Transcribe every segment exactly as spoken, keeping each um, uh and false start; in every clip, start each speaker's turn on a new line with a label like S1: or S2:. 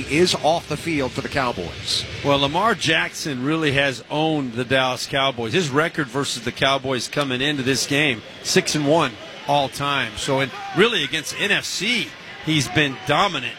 S1: he is off the field for the Cowboys.
S2: Well, Lamar Jackson really has owned the Dallas Cowboys. His record versus the Cowboys coming into this game, six and one all time. So, it, really against N F C, he's been dominant.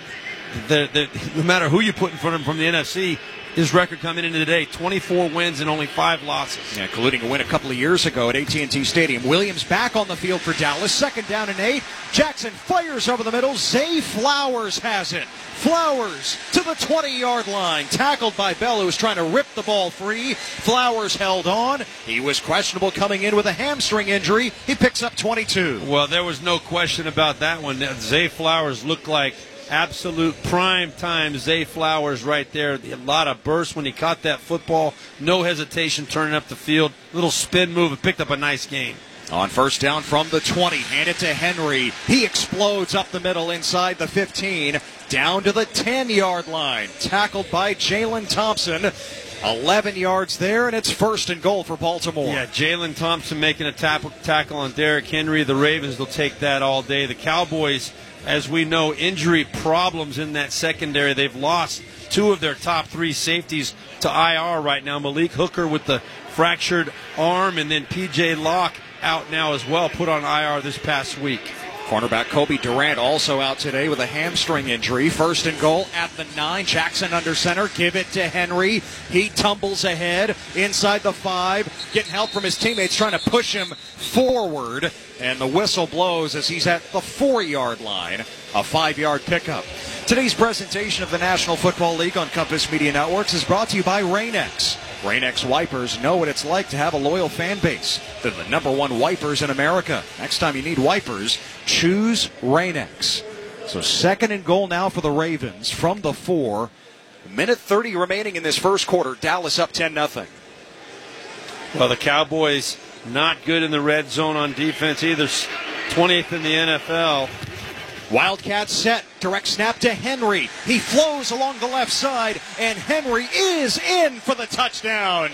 S2: The, the, no matter who you put in front of him from the N F C, his record coming into today, twenty-four wins and only five losses.
S1: Yeah, including a win a couple of years ago at A T and T Stadium. Williams back on the field for Dallas. Second down and eight. Jackson fires over the middle. Zay Flowers has it. Flowers to the twenty-yard line. Tackled by Bell, who was trying to rip the ball free. Flowers held on. He was questionable coming in with a hamstring injury. He picks up twenty-two.
S2: Well, there was no question about that one. Zay Flowers looked like absolute prime time Zay Flowers right there. A lot of burst when he caught that football. No hesitation turning up the field. Little spin move and picked up a nice gain.
S1: On first down from the twenty, hand it to Henry. He explodes up the middle inside the fifteen, down to the ten-yard line. Tackled by Jalen Thompson. eleven yards there, and it's first and goal for Baltimore.
S2: Yeah, Jalen Thompson making a tap- tackle on Derrick Henry. The Ravens will take that all day. The Cowboys, as we know, injury problems in that secondary. They've lost two of their top three safeties to I R right now. Malik Hooker with the fractured arm, and then P J Locke out now as well, put on I R this past week.
S1: Cornerback Kobe Durant also out today with a hamstring injury. First and goal at the nine. Jackson under center. Give it to Henry. He tumbles ahead inside the five. Getting help from his teammates trying to push him forward. And the whistle blows as he's at the four-yard line. A five-yard pickup. Today's presentation of the National Football League on Compass Media Networks is brought to you by Rain-X. Rain-X wipers know what it's like to have a loyal fan base. They're the number one wipers in America. Next time you need wipers, choose Rain-X. So second and goal now for the Ravens from the four. minute thirty remaining in this first quarter. Dallas up ten nothing.
S2: Well, the Cowboys not good in the red zone on defense either. twentieth in the N F L.
S1: Wildcats set. Direct snap to Henry. He flows along the left side, and Henry is in for the touchdown.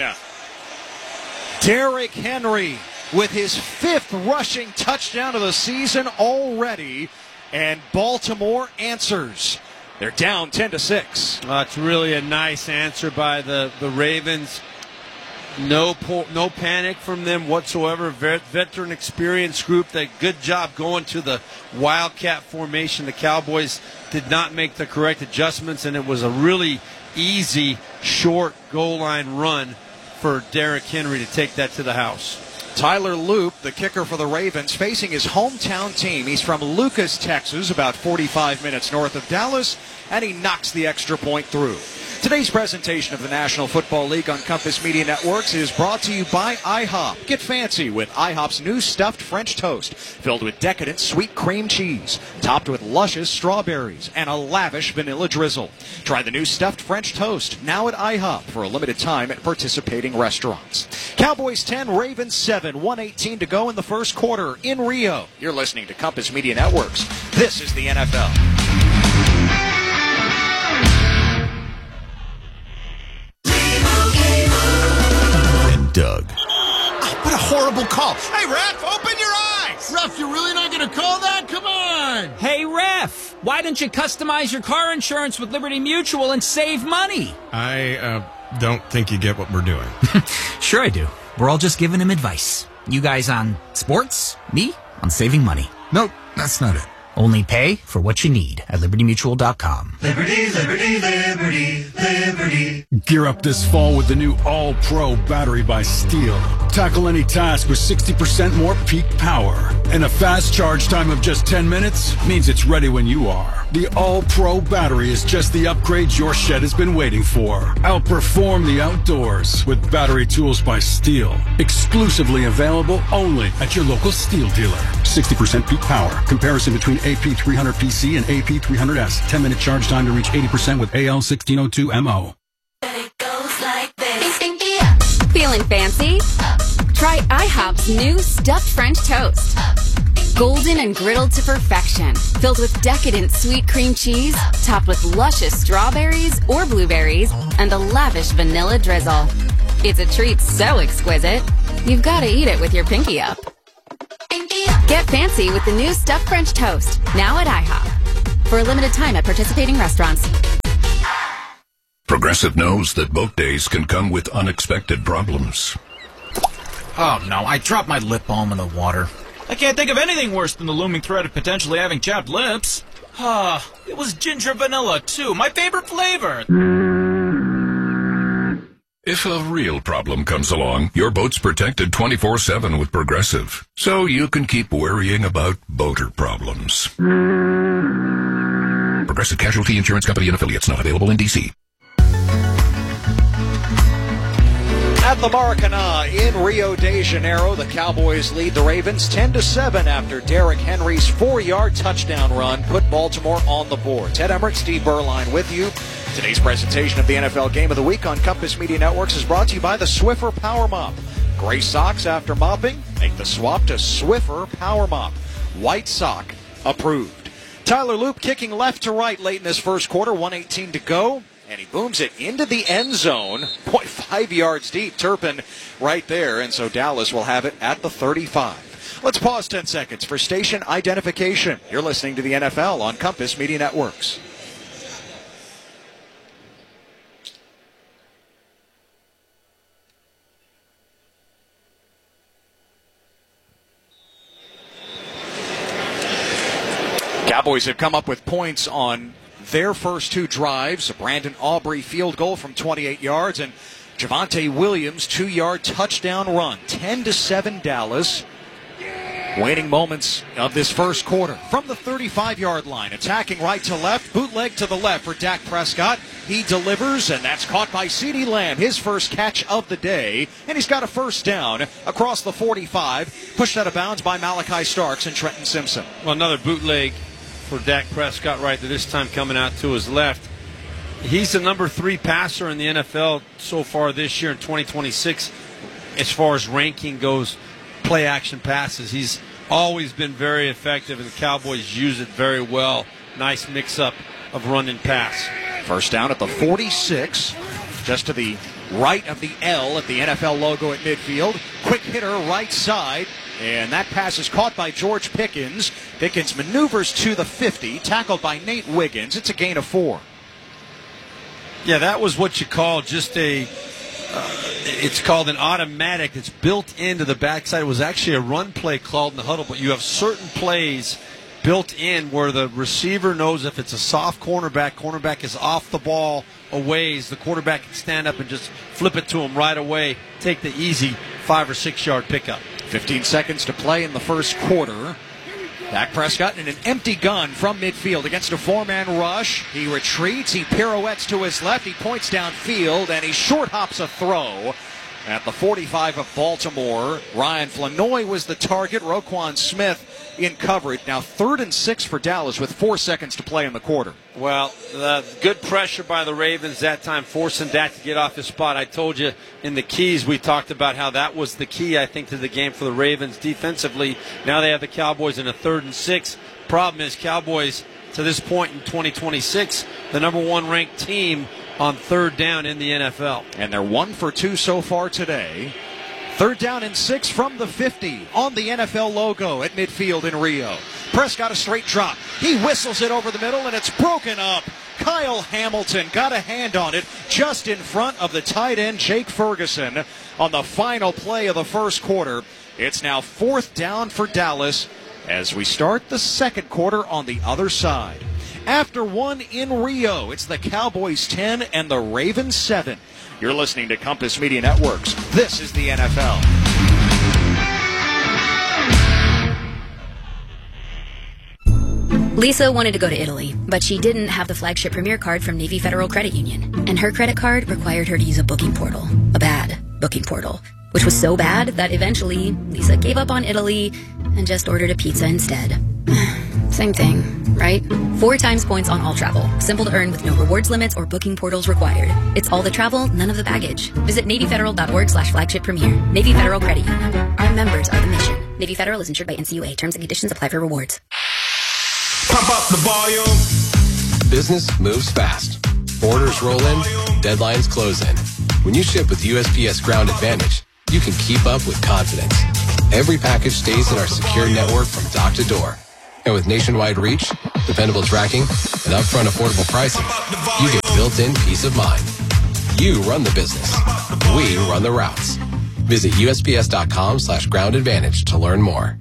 S1: Derrick Henry with his fifth rushing touchdown of the season already, and Baltimore answers. They're down ten to six.
S2: Uh, it's really a nice answer by the, the Ravens. No po- no panic from them whatsoever. Vet- veteran experience group. That good job going to the Wildcat formation. The Cowboys did not make the correct adjustments, and it was a really easy, short goal line run for Derrick Henry to take that to the house.
S1: Tyler Loop, the kicker for the Ravens, facing his hometown team. He's from Lucas, Texas, about forty-five minutes north of Dallas, and he knocks the extra point through. Today's presentation of the National Football League on Compass Media Networks is brought to you by IHOP. Get fancy with IHOP's new stuffed French toast, filled with decadent sweet cream cheese, topped with luscious strawberries, and a lavish vanilla drizzle. Try the new stuffed French toast, now at IHOP, for a limited time at participating restaurants. Cowboys ten, Ravens seven, one eighteen to go in the first quarter in Rio. You're listening to Compass Media Networks. This is the N F L.
S3: Doug.
S4: Oh, what a horrible call. Hey, ref, open your eyes. Ref, you're really not going to call that? Come on.
S5: Hey, ref, why don't you customize your car insurance with Liberty Mutual and save money?
S6: I uh, don't think you get what we're doing.
S5: Sure I do. We're all just giving him advice. You guys on sports, me on saving money.
S6: Nope, that's not it.
S5: Only pay for what you need at liberty mutual dot com.
S7: Liberty, liberty, liberty, liberty.
S8: Gear up this fall with the new All-Pro battery by Steel. Tackle any task with sixty percent more peak power. And a fast charge time of just ten minutes means it's ready when you are. The All-Pro battery is just the upgrade your shed has been waiting for. Outperform the outdoors with battery tools by Steel. Exclusively available only at your local Steel dealer. sixty percent peak power. Comparison between A P three hundred P C and A P three hundred S. ten minute charge time to reach eighty percent with A L sixteen oh two M O.
S9: It goes like this. Feeling fancy? Try IHOP's new stuffed French toast. Golden and griddled to perfection. Filled with decadent sweet cream cheese, topped with luscious strawberries or blueberries, and a lavish vanilla drizzle. It's a treat so exquisite, you've got to eat it with your pinky up. Get fancy with the new stuffed French toast, now at IHOP. For a limited time at participating restaurants.
S3: Progressive knows that boat days can come with unexpected problems.
S5: Oh no, I dropped my lip balm in the water.
S10: I can't think of anything worse than the looming threat of potentially having chapped lips. Ah, it was ginger vanilla, too. My favorite flavor.
S3: If a real problem comes along, your boat's protected twenty-four seven with Progressive, so you can keep worrying about boater problems. Progressive Casualty Insurance Company and Affiliates, not available in D C.
S1: At the Maracanã in Rio de Janeiro, the Cowboys lead the Ravens ten to seven after Derrick Henry's four-yard touchdown run put Baltimore on the board. Ted Emmerich, Steve Berline with you. Today's presentation of the N F L Game of the Week on Compass Media Networks is brought to you by the Swiffer Power Mop. Gray socks after mopping? Make the swap to Swiffer Power Mop. White sock approved. Tyler Loop kicking left to right late in this first quarter, one eighteen to go. And he booms it into the end zone, point five yards deep. Turpin right there, and so Dallas will have it at the thirty-five. Let's pause ten seconds for station identification. You're listening to the N F L on Compass Media Networks. Cowboys have come up with points on their first two drives, a Brandon Aubrey field goal from twenty-eight yards and Javonte Williams two-yard touchdown run. ten to seven Dallas. Waning moments of this first quarter. From the thirty-five-yard line, attacking right to left, bootleg to the left for Dak Prescott. He delivers, and that's caught by CeeDee Lamb, his first catch of the day. And he's got a first down across the forty-five, pushed out of bounds by Malachi Starks and Trenton Simpson.
S2: Well, another bootleg for Dak Prescott right there, this time coming out to his left. He's the number three passer in the N F L so far this year in twenty twenty-six as far as ranking goes, play action passes. He's always been very effective, and the Cowboys use it very well. Nice mix-up of run and pass.
S1: First down at the forty-six, just to the right of the L at the N F L logo at midfield. Quick hitter right side. And that pass is caught by George Pickens. Pickens maneuvers to the fifty, tackled by Nate Wiggins. It's a gain of four.
S2: Yeah, that was what you call just a, uh, it's called an automatic. It's built into the backside. It was actually a run play called in the huddle, but you have certain plays built in where the receiver knows if it's a soft cornerback, cornerback is off the ball a ways, the quarterback can stand up and just flip it to him right away, take the easy five or six yard pickup.
S1: fifteen seconds to play in the first quarter. Dak Prescott in an empty gun from midfield against a four-man rush. He retreats, he pirouettes to his left, he points downfield, and he short hops a throw at the forty-five of Baltimore. Ryan Flanoy was the target. Roquan Smith in coverage. Now third and six for Dallas with four seconds to play in the quarter.
S2: Well, uh, good pressure by the Ravens that time, forcing Dak to get off his spot. I told you in the keys we talked about how that was the key, I think, to the game for the Ravens defensively. Now they have the Cowboys in a third and six. Problem is, Cowboys, to this point in twenty twenty-six, the number one ranked team on third down in the N F L.
S1: And they're one for two so far today. Third down and six from the fifty on the N F L logo at midfield in Rio. Prescott a straight drop. He whistles it over the middle, and it's broken up. Kyle Hamilton got a hand on it just in front of the tight end, Jake Ferguson, on the final play of the first quarter. It's now fourth down for Dallas as we start the second quarter on the other side. After one in Rio, it's the Cowboys ten and the Ravens seven. You're listening to Compass Media Networks. This is the N F L.
S11: Lisa wanted to go to Italy, but she didn't have the flagship Premier card from Navy Federal Credit Union. And her credit card required her to use a booking portal. A bad booking portal. Which was so bad that eventually Lisa gave up on Italy and just ordered a pizza instead. Same thing, right? Four times points on all travel. Simple to earn with no rewards limits or booking portals required. It's all the travel, none of the baggage. Visit NavyFederal.org slash flagship premier. Navy Federal Credit Union. Our members are the mission. Navy Federal is insured by N C U A. Terms and conditions apply for rewards.
S12: Pump up the volume. Business moves fast. Orders roll in, deadlines close in. When you ship with U S P S Ground Advantage, you can keep up with confidence. Every package stays in our secure network from dock to door. And with nationwide reach, dependable tracking, and upfront affordable pricing, you get built-in peace of mind. You run the business. We run the routes. Visit U S P S dot com slash ground advantage to learn more.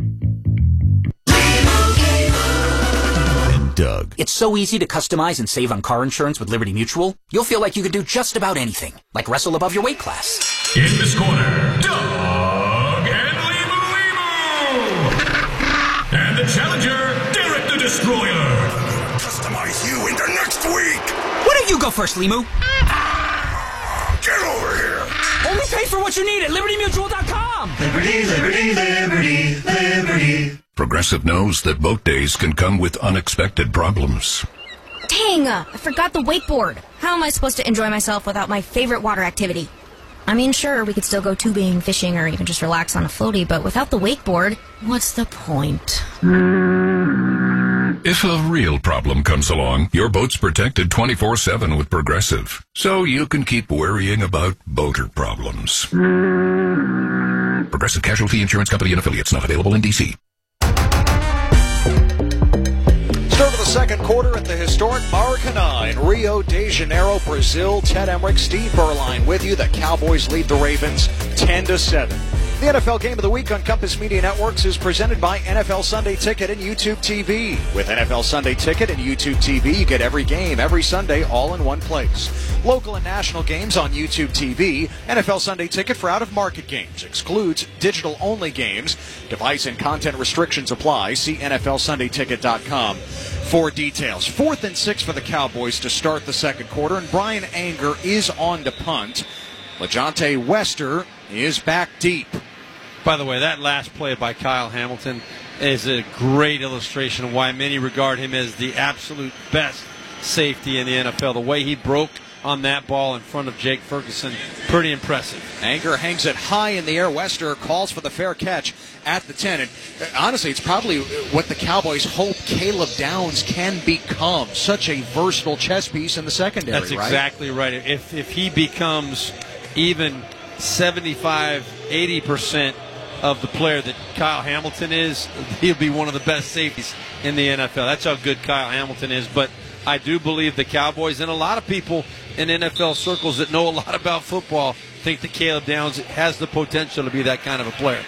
S5: And Doug. It's so easy to customize and save on car insurance with Liberty Mutual. You'll feel like you could do just about anything, like wrestle above your weight class.
S3: In this corner, Doug and Limu Limu. And the challenger, Derek the Destroyer.
S4: Customize you into next week.
S5: Why don't you go first, Limu?
S4: Get over here.
S5: Only pay for what you need at Liberty Mutual dot com.
S7: Liberty, Liberty, Liberty, Liberty.
S3: Progressive knows that boat days can come with unexpected problems.
S13: Dang, uh, I forgot the wakeboard. How am I supposed to enjoy myself without my favorite water activity? I mean, sure, we could still go tubing, fishing, or even just relax on a floaty, but without the wakeboard, what's the point?
S3: If a real problem comes along, your boat's protected twenty-four seven with Progressive, so you can keep worrying about boater problems. Progressive Casualty Insurance Company and Affiliates, not available in D C.
S1: Start of the second quarter at the historic Maracanã in Rio de Janeiro, Brazil. Ted Emmerich, Steve Berline with you. The Cowboys lead the Ravens ten to seven. The N F L Game of the Week on Compass Media Networks is presented by N F L Sunday Ticket and YouTube T V. With N F L Sunday Ticket and YouTube T V, you get every game, every Sunday, all in one place. Local and national games on YouTube T V. N F L Sunday Ticket for out-of-market games. Excludes digital-only games. Device and content restrictions apply. See N F L Sunday Ticket dot com for details. Fourth and six for the Cowboys to start the second quarter, and Brian Anger is on to punt. LaJohntay Wester is back deep.
S2: By the way, that last play by Kyle Hamilton is a great illustration of why many regard him as the absolute best safety in the N F L. The way he broke on that ball in front of Jake Ferguson, pretty impressive.
S1: Anger hangs it high in the air. Wester calls for the fair catch at the ten. And honestly, it's probably what the Cowboys hope Caleb Downs can become. Such a versatile chess piece in the secondary,
S2: That's
S1: right?
S2: exactly right. If, if he becomes even seventy-five, eighty percent of the player that Kyle Hamilton is, he'll be one of the best safeties in the N F L. That's how good Kyle Hamilton is. But I do believe the Cowboys and a lot of people in N F L circles that know a lot about football think that Caleb Downs has the potential to be that kind of a player.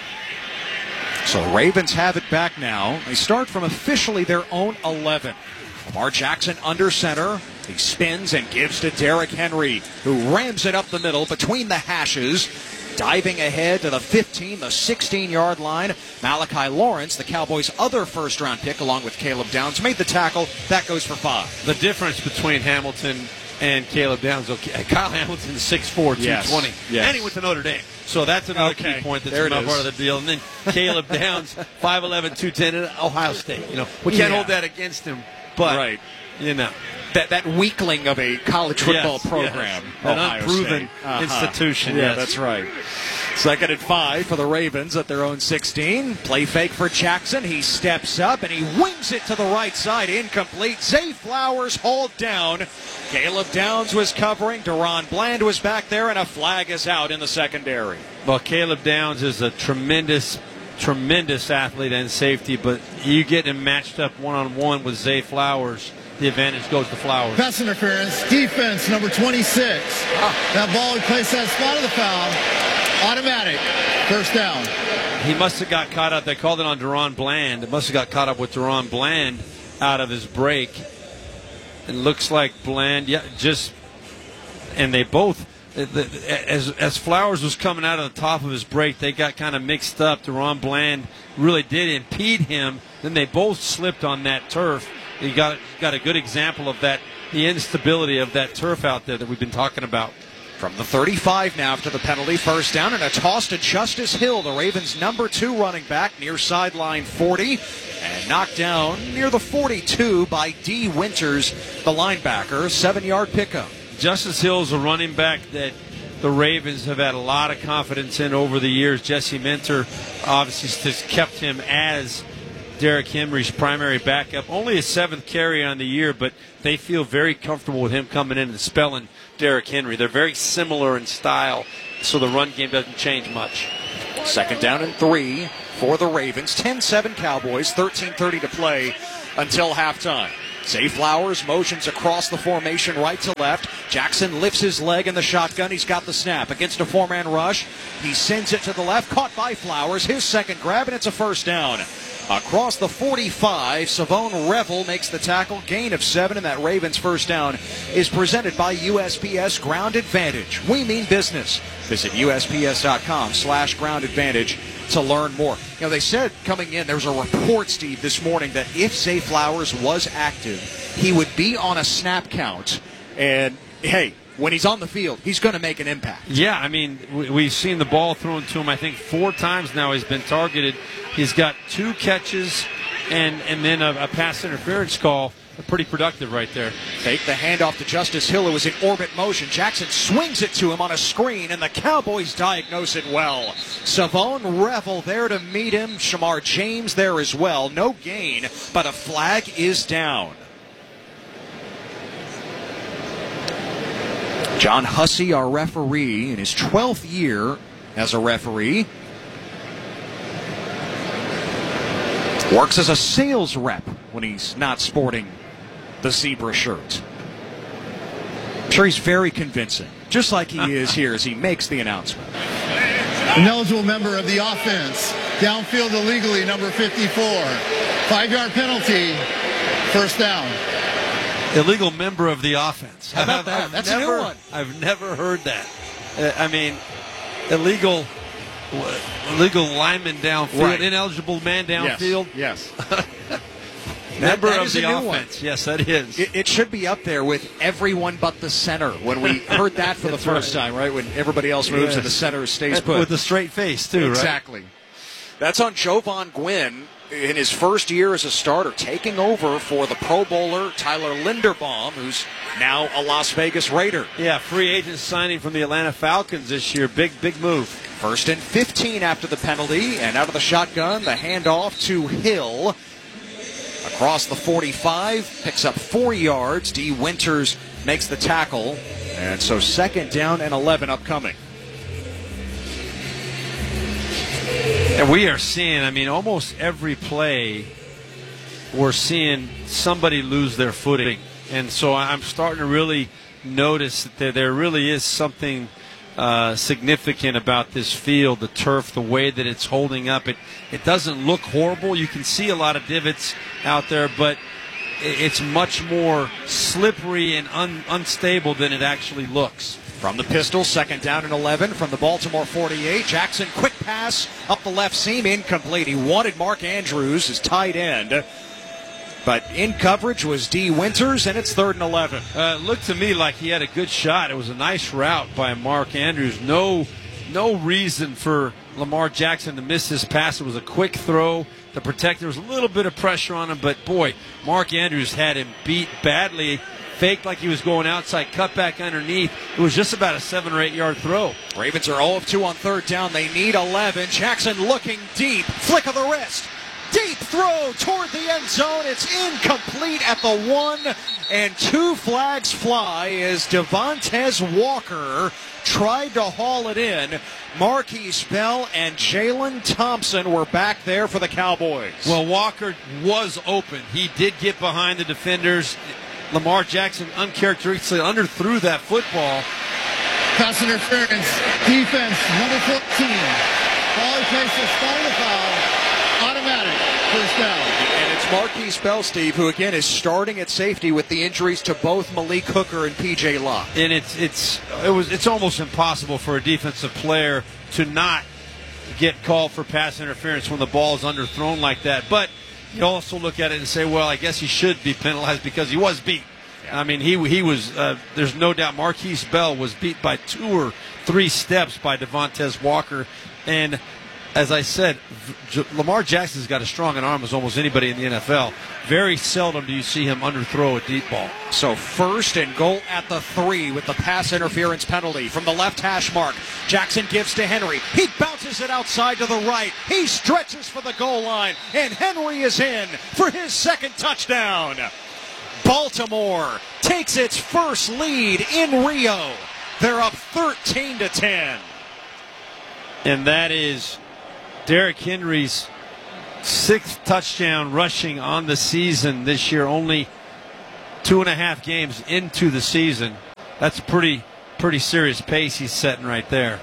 S1: So Ravens have it back now. They start from officially their own eleven. Lamar Jackson under center. He spins and gives to Derrick Henry, who rams it up the middle between the hashes. Diving ahead to the fifteen, the sixteen-yard line. Malachi Lawrence, the Cowboys' other first-round pick, along with Caleb Downs, made the tackle. That goes for five.
S2: The difference between Hamilton and Caleb Downs, okay, Kyle Hamilton's six four, two twenty,
S1: yes. Yes.
S2: and he went to Notre Dame. So that's another
S1: okay.
S2: key point that's
S1: there
S2: not part of the deal. And then Caleb Downs, five eleven, two ten at Ohio State. You know, we can't
S1: yeah.
S2: hold that against him, but,
S1: right.
S2: you know.
S1: That that weakling of a college football
S2: yes,
S1: program.
S2: Yes. An
S1: Ohio
S2: unproven
S1: uh-huh.
S2: institution.
S1: Yeah,
S2: yes.
S1: that's right. Second and five for the Ravens at their own sixteen. Play fake for Jackson. He steps up and he wings it to the right side. Incomplete. Zay Flowers hauled down. Caleb Downs was covering. Deron Bland was back there, and a flag is out in the secondary.
S2: Well, Caleb Downs is a tremendous, tremendous athlete and safety, but you get him matched up one-on-one with Zay Flowers, the advantage goes to Flowers.
S14: Pass interference, defense, number twenty-six. Ah. That ball, he placed that spot of the foul. Automatic. First down.
S2: He must have got caught up. They called it on Deron Bland. It must have got caught up with Deron Bland out of his break. It looks like Bland, yeah, just, and they both, as as Flowers was coming out of the top of his break, they got kind of mixed up. Deron Bland really did impede him. Then they both slipped on that turf. You got got a good example of that, the instability of that turf out there that we've been talking about.
S1: From the thirty-five now after the penalty, first down, and a toss to Justice Hill, the Ravens' number two running back, near sideline forty, and knocked down near the forty-two by D. Winters, the linebacker, seven-yard pickup.
S2: Justice Hill's a running back that the Ravens have had a lot of confidence in over the years. Jesse Minter obviously has kept him as Derrick Henry's primary backup. Only his seventh carry on the year, but they feel very comfortable with him coming in and spelling Derrick Henry. They're very similar in style, so the run game doesn't change much.
S1: Second down and three for the Ravens. ten seven Cowboys, thirteen thirty to play until halftime. Zay Flowers motions across the formation right to left. Jackson lifts his leg in the shotgun. He's got the snap against a four-man rush. He sends it to the left, caught by Flowers. His second grab, and it's a first down. Across the forty-five, Savone Revel makes the tackle, gain of seven, and that Ravens first down is presented by U S P S Ground Advantage. We mean business. Visit U S P S dot com slash ground advantage to learn more. You know, they said coming in, there was a report, Steve, this morning that if Zay Flowers was active, he would be on a snap count. And, hey, when he's on the field, he's going to make an impact.
S2: Yeah, I mean, we've seen the ball thrown to him, I think, four times now he's been targeted. He's got two catches and, and then a, a pass interference call. Pretty productive right there.
S1: Take the handoff to Justice Hill, who was in orbit motion. Jackson swings it to him on a screen, and the Cowboys diagnose it well. Savone Revel there to meet him. Shamar James there as well. No gain, but a flag is down. John Hussey, our referee, in his twelfth year as a referee. Works as a sales rep when he's not sporting the zebra shirt. I'm sure he's very convincing, just like he is here as he makes the announcement.
S14: An eligible member of the offense, downfield illegally, number fifty-four. Five-yard penalty, first down.
S2: Illegal member of the offense.
S1: How about that? That's
S2: never,
S1: a new one.
S2: I've never heard that. Uh, I mean, illegal... Illegal lineman downfield,
S1: right.
S2: Ineligible man downfield.
S1: Yes. yes.
S2: Member
S1: that
S2: of the offense. One. Yes, that is.
S1: It, it should be up there with everyone but the center when we heard that for the first right. time, right? When everybody else moves yes. and the center stays put.
S2: With a straight face, too,
S1: exactly.
S2: right? Exactly.
S1: That's on Jovan Gwynn in his first year as a starter, taking over for the Pro Bowler Tyler Linderbaum, who's now a Las Vegas Raider.
S2: Yeah, free agent signing from the Atlanta Falcons this year. Big, big move.
S1: First and fifteen after the penalty, and out of the shotgun, the handoff to Hill. Across the forty-five, picks up four yards. D. Winters makes the tackle, and so second down and eleven upcoming.
S2: And we are seeing, I mean, almost every play, we're seeing somebody lose their footing. And so I'm starting to really notice that there really is something uh, significant about this field, the turf, the way that it's holding up. It it doesn't look horrible. You can see a lot of divots out there, but it's much more slippery and un, unstable than it actually looks.
S1: From the pistol, second down and eleven from the Baltimore forty-eight. Jackson, quick pass up the left seam, incomplete. He wanted Mark Andrews, his tight end. But in coverage was D. Winters, and it's third and eleven.
S2: Uh, it looked to me like he had a good shot. It was a nice route by Mark Andrews. No, no reason for Lamar Jackson to miss this pass. It was a quick throw. The protector was a little bit of pressure on him, but boy, Mark Andrews had him beat badly. Faked like he was going outside, cut back underneath. It was just about a seven or eight yard throw.
S1: Ravens are zero of two on third down. They need eleven. Jackson looking deep. Flick of the wrist. Deep throw toward the end zone. It's incomplete at the one, and two flags fly as Devontae Walker tried to haul it in. Marquise Bell and Jalen Thompson were back there for the Cowboys.
S2: Well, Walker was open. He did get behind the defenders. Lamar Jackson uncharacteristically underthrew that football.
S14: Pass interference, defense, number fourteen. Ball places, final foul, automatic, first down.
S1: And it's Marquise Bell, Steve, who again is starting at safety with the injuries to both Malik Hooker and P J Locke.
S2: And it's it's it was it's almost impossible for a defensive player to not get called for pass interference when the ball is underthrown like that. But you also look at it and say, well, I guess he should be penalized because he was beat. Yeah. I mean, he he was, uh, there's no doubt Marquise Bell was beat by two or three steps by Devontae Walker. And as I said, J- Lamar Jackson's got as strong an arm as almost anybody in the N F L. Very seldom do you see him underthrow a deep ball.
S1: So first and goal at the three with the pass interference penalty from the left hash mark. Jackson gives to Henry. He bounces it outside to the right. He stretches for the goal line, and Henry is in for his second touchdown. Baltimore takes its first lead in Rio. They're up thirteen to ten.
S2: And that is Derrick Henry's sixth touchdown rushing on the season this year. Only two and a half games into the season. That's a pretty, pretty serious pace he's setting right there.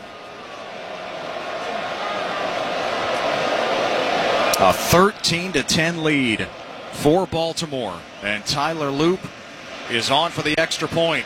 S1: A thirteen to ten lead for Baltimore. And Tyler Loop is on for the extra point.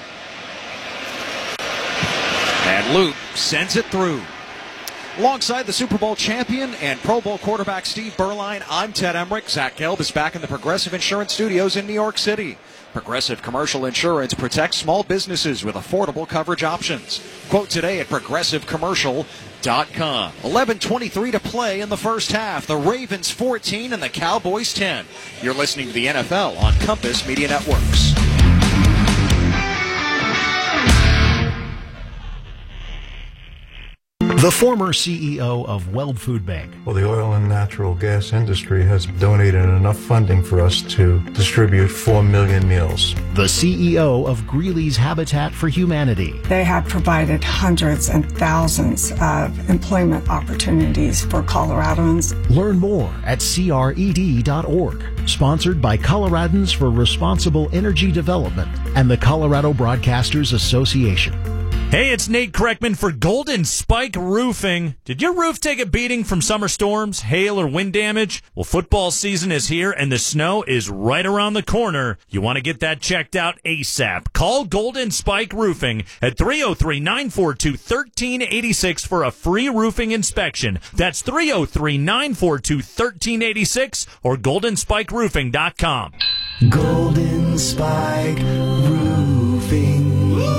S1: And Loop sends it through. Alongside the Super Bowl champion and Pro Bowl quarterback Steve Berline, I'm Ted Emmerich. Zach Gelb is back in the Progressive Insurance Studios in New York City. Progressive Commercial Insurance protects small businesses with affordable coverage options. Quote today at progressive commercial dot com. eleven twenty-three to play in the first half. The Ravens fourteen and the Cowboys ten. You're listening to the N F L on Compass Media Networks.
S15: The former C E O of Weld Food Bank.
S16: Well, the oil and natural gas industry has donated enough funding for us to distribute four million meals.
S15: The C E O of Greeley's Habitat for Humanity.
S17: They have provided hundreds and thousands of employment opportunities for Coloradans.
S15: Learn more at C R E D dot org. Sponsored by Coloradans for Responsible Energy Development and the Colorado Broadcasters Association.
S18: Hey, it's Nate Kreckman for Golden Spike Roofing. Did your roof take a beating from summer storms, hail, or wind damage? Well, football season is here, and the snow is right around the corner. You want to get that checked out ASAP. Call Golden Spike Roofing at three oh three, nine four two, one three eight six for a free roofing inspection. That's three oh three, nine four two, one three eight six or golden spike roofing dot com.
S7: Golden Spike Roofing.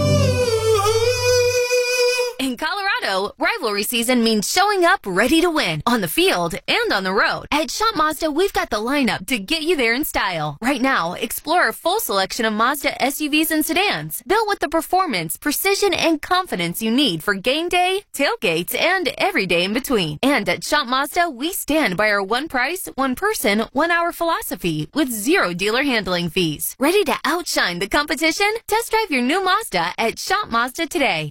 S19: In Colorado, rivalry season means showing up ready to win on the field and on the road. At Shop Mazda, we've got the lineup to get you there in style. Right now, explore our full selection of Mazda S U Vs and sedans, built with the performance, precision, and confidence you need for game day, tailgates, and every day in between. And at Shop Mazda, we stand by our one price, one person, one hour philosophy with zero dealer handling fees. Ready to outshine the competition? Test drive your new Mazda at Shop Mazda today.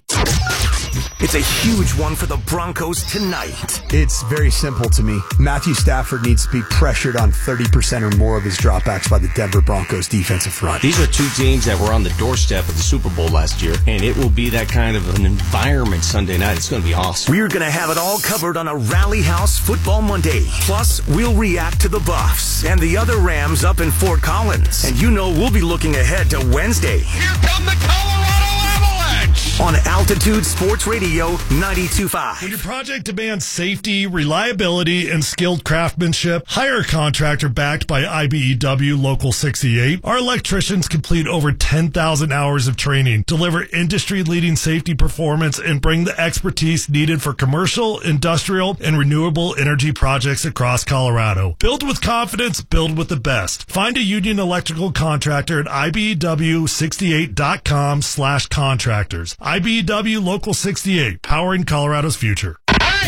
S20: It's a huge one for the Broncos tonight.
S21: It's very simple to me. Matthew Stafford needs to be pressured on thirty percent or more of his dropbacks by the Denver Broncos defensive front.
S22: These are two teams that were on the doorstep of the Super Bowl last year, and it will be that kind of an environment Sunday night. It's going to be awesome.
S20: We're going to have it all covered on a Rally House Football Monday. Plus, we'll react to the Buffs and the other Rams up in Fort Collins. And you know we'll be looking ahead to Wednesday.
S7: Here come the Colorado Avalanche!
S20: On Altitude Sports Radio ninety-two point five.
S23: When your project demands safety, reliability, and skilled craftsmanship, hire a contractor backed by I B E W Local sixty-eight. Our electricians complete over ten thousand hours of training, deliver industry-leading safety performance, and bring the expertise needed for commercial, industrial, and renewable energy projects across Colorado. Build with confidence, build with the best. Find a union electrical contractor at I B E W sixty-eight dot com slash contractors. I B E W Local sixty-eight, powering Colorado's future.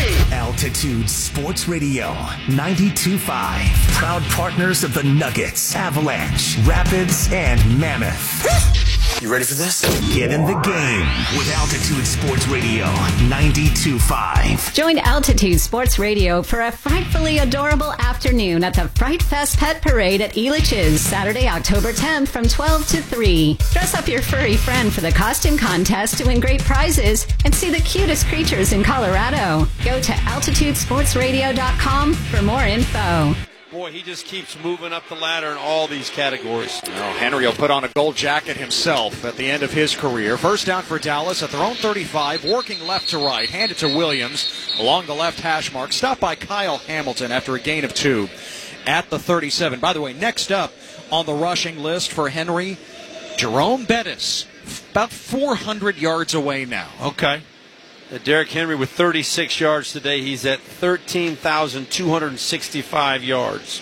S20: Altitude Sports Radio ninety-two point five. Proud partners of the Nuggets, Avalanche, Rapids, and Mammoth.
S22: You ready for this?
S20: Get in the game with Altitude Sports Radio ninety-two point five.
S24: Join Altitude Sports Radio for a frightfully adorable afternoon at the Fright Fest Pet Parade at Elitch's, Saturday, October tenth from twelve to three. Dress up your furry friend for the costume contest to win great prizes and see the cutest creatures in Colorado. Go to altitude sports radio dot com for more info.
S2: Boy, he just keeps moving up the ladder in all these categories.
S1: Well, Henry will put on a gold jacket himself at the end of his career. First down for Dallas at their own thirty-five, working left to right, handed to Williams along the left hash mark. Stopped by Kyle Hamilton after a gain of two at the thirty-seven. By the way, next up on the rushing list for Henry, Jerome Bettis, about four hundred yards away now.
S2: Okay. Uh, Derrick Henry with thirty-six yards today. He's at thirteen thousand two hundred sixty-five yards.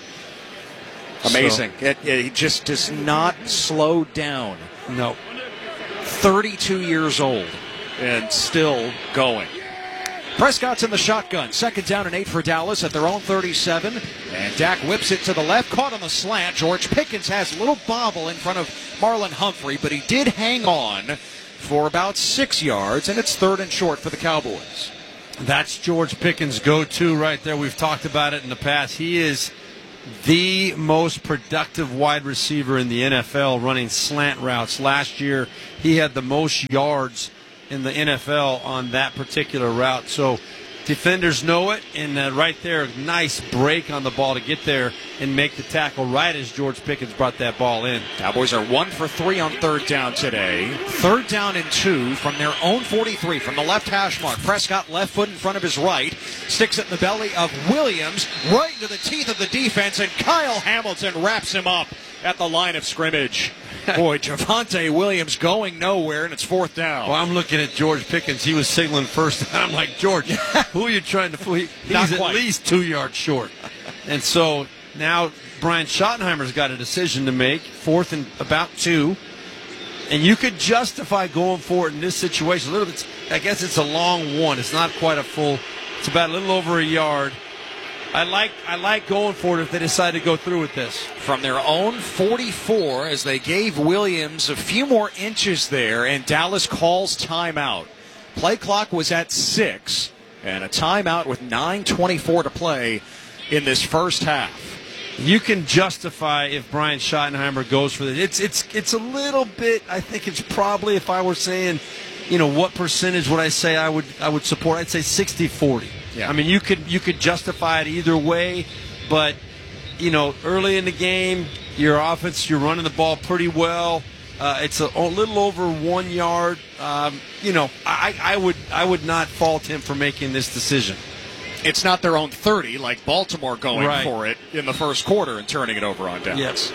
S1: Amazing.
S2: So.
S1: It, it just does not slow down.
S2: No.
S1: thirty-two years old and still going. Prescott's in the shotgun. Second down and eight for Dallas at their own thirty-seven. And Dak whips it to the left. Caught on the slant. George Pickens has a little bobble in front of Marlon Humphrey, but he did hang on for about six yards, and it's third and short for the Cowboys.
S2: That's George Pickens' go-to right there. We've talked about it in the past. He is the most productive wide receiver in the N F L running slant routes. Last year, he had the most yards in the N F L on that particular route. So defenders know it, and uh, right there, nice break on the ball to get there and make the tackle right as George Pickens brought that ball in.
S1: Cowboys are one for three on third down today. Third down and two from their own forty-three, from the left hash mark. Prescott left foot in front of his right, sticks it in the belly of Williams, right into the teeth of the defense, and Kyle Hamilton wraps him up at the line of scrimmage. Boy, Javonte Williams going nowhere, and it's fourth down.
S2: Well, I'm looking at George Pickens. He was signaling first, and I'm like, George, who are you trying to fool? He, he's at least two yards short. And so now Brian Schottenheimer's got a decision to make, fourth and about two. And you could justify going for it in this situation. A little bit, I guess it's a long one. It's not quite a full. It's about a little over a yard. I like I like going for it if they decide to go through with this.
S1: From their own forty-four, as they gave Williams a few more inches there, and Dallas calls timeout. Play clock was at six, and a timeout with nine twenty-four to play in this first half.
S2: You can justify if Brian Schottenheimer goes for this. It's it's it's a little bit. I think it's probably, if I were saying, you know, what percentage would I say I would I would support? I'd say sixty forty. Yeah. I mean, you could you could justify it either way, but you know, early in the game, your offense, you're running the ball pretty well. Uh, it's a, a little over one yard. Um, you know, I, I would I would not fault him for making this decision.
S1: It's not their own thirty, like Baltimore going
S2: right.
S1: for it in the first quarter and turning it over on Dallas.
S2: Yes.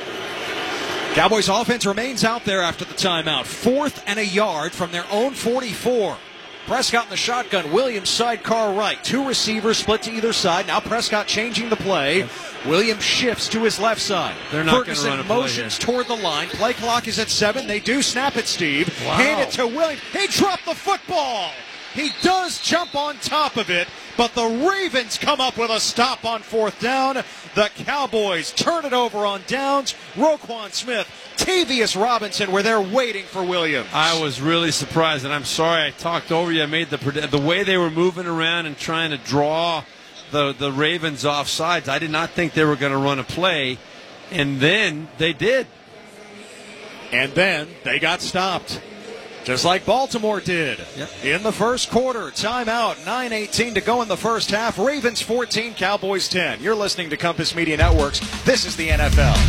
S1: Cowboys offense remains out there after the timeout. Fourth and a yard from their own forty-four. Prescott in the shotgun. Williams sidecar right. Two receivers split to either side. Now Prescott changing the play. Williams shifts to his left side.
S2: They're not
S1: Ferguson
S2: run a play
S1: motions
S2: here.
S1: toward the line. Play clock is at seven. They do snap it, Steve.
S2: Wow.
S1: Hand it to Williams. He dropped the football. He does jump on top of it, but the Ravens come up with a stop on fourth down. The Cowboys turn it over on downs. Roquan Smith, Tavius Robinson were there waiting for Williams.
S2: I was really surprised, and I'm sorry I talked over you. I made the the way they were moving around and trying to draw the, the Ravens off sides. I did not think they were going to run a play, and then they did.
S1: And then they got stopped. Just like Baltimore did yep. in the first quarter. Timeout, nine eighteen to go in the first half. Ravens fourteen, Cowboys ten. You're listening to Compass Media Networks. This is the N F L.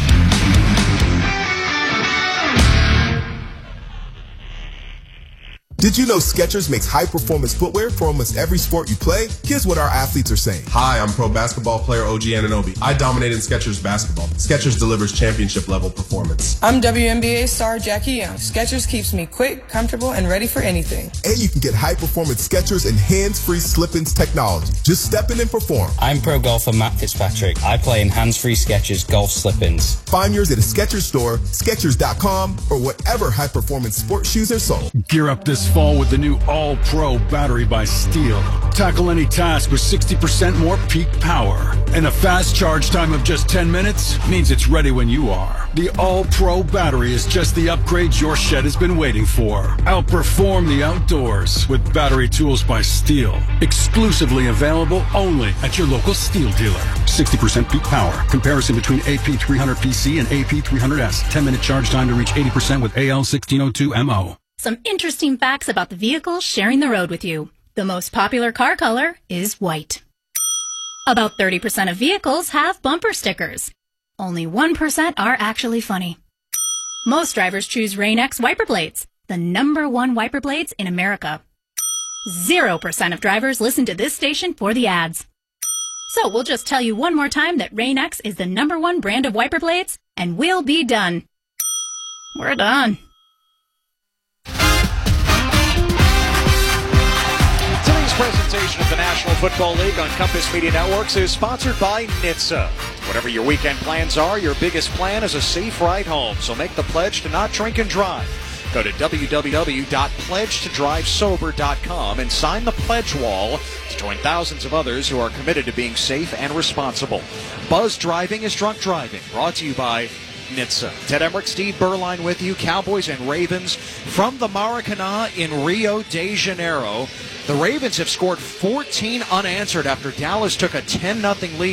S6: Did you know Skechers makes high-performance footwear for almost every sport you play? Here's what our athletes are saying.
S8: Hi, I'm pro basketball player O G Anunoby. I dominated Skechers basketball. Skechers delivers championship-level performance.
S9: I'm W N B A star Jackie Young. Skechers keeps me quick, comfortable, and ready for anything.
S6: And you can get high-performance Skechers and hands-free slip-ins technology. Just step in and perform.
S10: I'm pro golfer Matt Fitzpatrick. I play in hands-free Skechers golf slip-ins.
S6: Find yours at a Skechers store, Skechers dot com, or whatever high-performance sports shoes are sold.
S25: Gear up this fall with the new All-Pro battery by Steel. Tackle any task with sixty percent more peak power. And a fast charge time of just ten minutes means it's ready when you are. The All-Pro battery is just the upgrade your shed has been waiting for. Outperform the outdoors with battery tools by Steel. Exclusively available only at your local Steel dealer. sixty percent peak power. Comparison between A P three hundred P C and A P three hundred S. ten minute charge time to reach eighty percent with A L sixteen oh two M O.
S26: Some interesting facts about the vehicles sharing the road with you. The most popular car color is white. About thirty percent of vehicles have bumper stickers. Only one percent are actually funny. Most drivers choose Rain-X wiper blades, the number one wiper blades in America. Zero percent of drivers listen to this station for the ads. So we'll just tell you one more time that Rain-X is the number one brand of wiper blades, and we'll be done. We're done.
S1: Today's presentation of the National Football League on Compass Media Networks is sponsored by N H T S A. Whatever your weekend plans are, your biggest plan is a safe ride home. So make the pledge to not drink and drive. Go to w w w dot pledge to drive sober dot com and sign the pledge wall to join thousands of others who are committed to being safe and responsible. Buzz driving is drunk driving. Brought to you by N H T S A. Ted Emmerich, Steve Berline with you. Cowboys and Ravens from the Maracanã in Rio de Janeiro. The Ravens have scored fourteen unanswered after Dallas took a ten nothing lead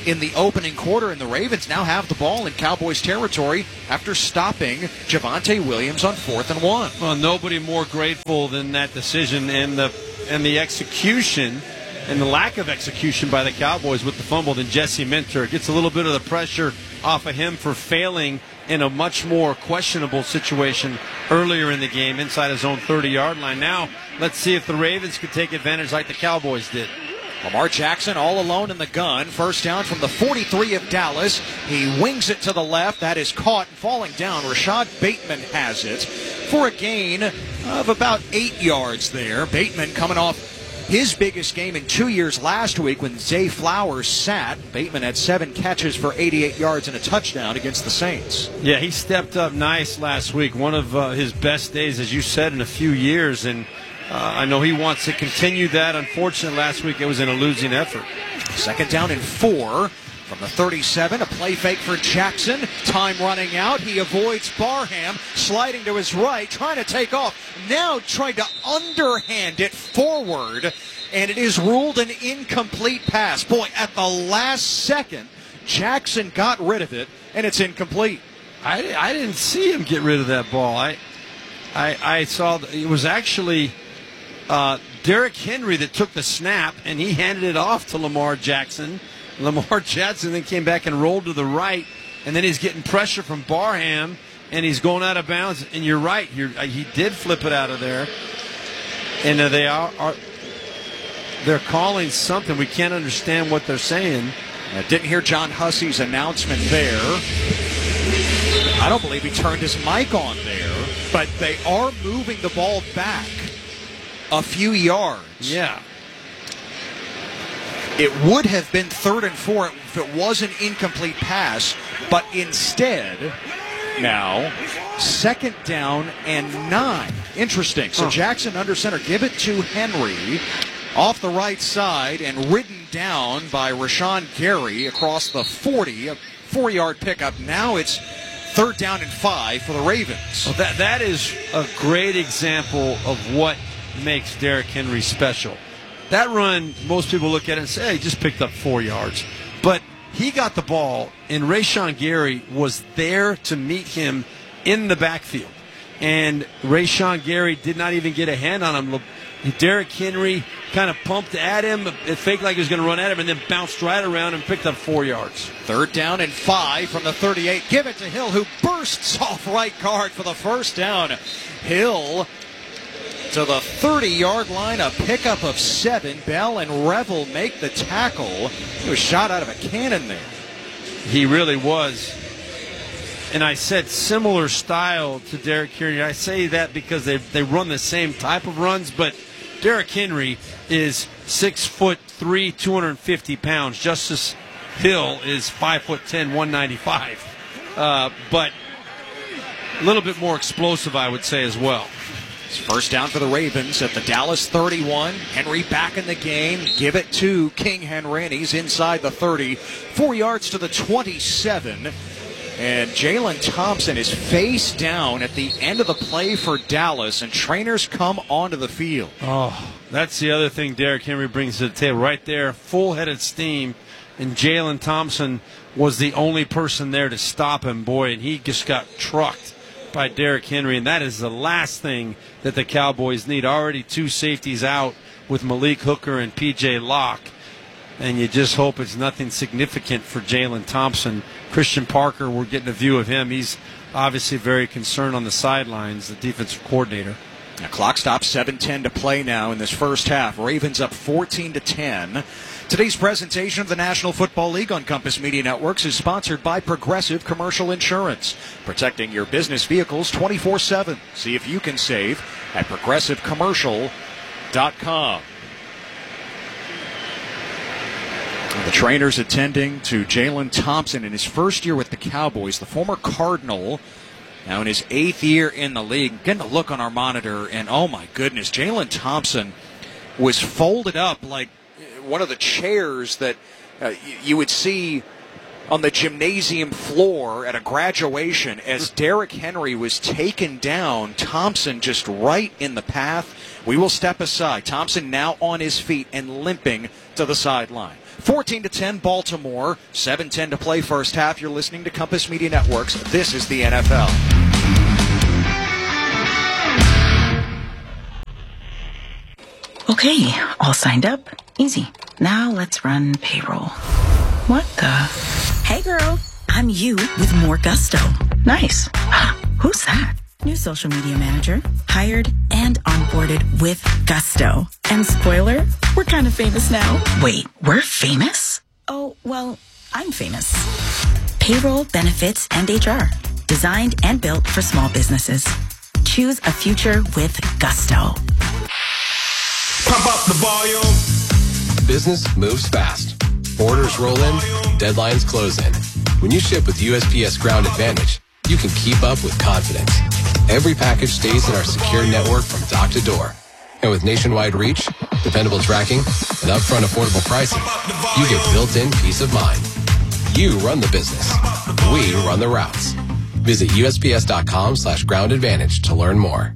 S1: in the opening quarter, and the Ravens now have the ball in Cowboys territory after stopping Javonte Williams on fourth and one.
S2: Well, nobody more grateful than that decision and the and the execution and the lack of execution by the Cowboys with the fumble than Jesse Minter. It gets a little bit of the pressure off of him for failing in a much more questionable situation earlier in the game inside his own thirty-yard line. Now, let's see if the Ravens could take advantage like the Cowboys did.
S1: Lamar Jackson all alone in the gun. First down from the forty-three of Dallas. He wings it to the left. That is caught and falling down. Rashad Bateman has it for a gain of about eight yards there. Bateman coming off his biggest game in two years last week when Zay Flowers sat. Bateman had seven catches for eighty-eight yards and a touchdown against the Saints.
S2: Yeah, he stepped up nice last week. One of uh, his best days, as you said, in a few years. And uh, I know he wants to continue that. Unfortunately, last week it was in a losing effort.
S1: Second down and four. From the thirty-seven, a play fake for Jackson. Time running out. He avoids Barham, sliding to his right, trying to take off. Now trying to underhand it forward, and it is ruled an incomplete pass. Boy, at the last second, Jackson got rid of it, and it's incomplete.
S2: I, I didn't see him get rid of that ball. I I, I saw it was actually uh, Derrick Henry that took the snap, and he handed it off to Lamar Jackson. Lamar Jackson then came back and rolled to the right, and then he's getting pressure from Barham, and he's going out of bounds. And you're right, you're, he did flip it out of there, and uh, they are, are they're calling something. We can't understand what they're saying.
S1: I didn't hear John Hussey's announcement there. I don't believe he turned his mic on there, but they are moving the ball back a few yards.
S2: Yeah.
S1: It would have been third and four if it was an incomplete pass, but instead, now, second down and nine. Interesting. So Jackson under center. Give it to Henry off the right side and ridden down by Rashawn Gary across the forty. A four-yard pickup. Now it's third down and five for the Ravens.
S2: Well, that that is a great example of what makes Derrick Henry special. That run, most people look at it and say, hey, he just picked up four yards. But he got the ball, and Rashawn Gary was there to meet him in the backfield. And Rashawn Gary did not even get a hand on him. Derrick Henry kind of pumped at him. It faked like he was going to run at him, and then bounced right around and picked up four yards.
S1: Third down and five from the thirty-eight. Give it to Hill, who bursts off right guard for the first down. Hill to the thirty-yard line, a pickup of seven. Bell and Revel make the tackle. He was shot out of a cannon there.
S2: He really was. And I said similar style to Derrick Henry. I say that because they they run the same type of runs, but Derrick Henry is six foot three, two hundred fifty pounds. Justice Hill is five foot ten, one ninety-five. Uh, but a little bit more explosive, I would say, as well.
S1: First down for the Ravens at the Dallas thirty-one. Henry back in the game. Give it to King Henry, and he's inside the thirty. Four yards to the twenty-seven. And Jalen Thompson is face down at the end of the play for Dallas, and trainers come onto the field.
S2: Oh, that's the other thing Derrick Henry brings to the table. Right there, full head of steam, and Jalen Thompson was the only person there to stop him. Boy, and he just got trucked by Derrick Henry, and that is the last thing that the Cowboys need. Already two safeties out with Malik Hooker and P J Locke, and you just hope it's nothing significant for Jalen Thompson. Christian Parker, we're getting a view of him. He's obviously very concerned on the sidelines, the defensive coordinator.
S1: The clock stops, seven ten to play now in this first half. Ravens up fourteen to ten. Today's presentation of the National Football League on Compass Media Networks is sponsored by Progressive Commercial Insurance, protecting your business vehicles twenty-four seven. See if you can save at progressive commercial dot com. The trainers attending to Jalen Thompson in his first year with the Cowboys, the former Cardinal, now in his eighth year in the league. Getting a look on our monitor, and oh my goodness, Jalen Thompson was folded up like one of the chairs that uh, you would see on the gymnasium floor at a graduation as Derrick Henry was taken down. Thompson just right in the path. We will step aside. Thompson now on his feet and limping to the sideline. fourteen to ten, Baltimore. seven ten to play first half. You're listening to Compass Media Networks. This is the N F L.
S3: Okay, all signed up. Easy. Now let's run payroll. What the? Hey girl, I'm you with more gusto. Nice. Who's that? New social media manager. Hired and onboarded with gusto. And spoiler, we're kind of famous now. Wait, we're famous? Oh, well, I'm famous. Payroll, benefits, and H R. Designed and built for small businesses. Choose a future with gusto.
S8: Pump up the volume.
S4: Business moves fast. Orders roll in, deadlines close in. When you ship with U S P S Ground Advantage, you can keep up with confidence. Every package stays in our secure network from dock to door. And with nationwide reach, dependable tracking, and upfront affordable pricing, you get built-in peace of mind. You run the business. We run the routes. Visit USPS.com slash ground advantage to learn more.